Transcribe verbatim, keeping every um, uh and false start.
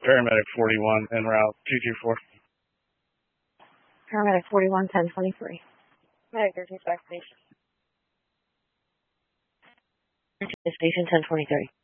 Paramedic forty-one en route two two four. Paramedic forty-one, ten twenty-three. Medic thirteen, back station. Station ten twenty-three.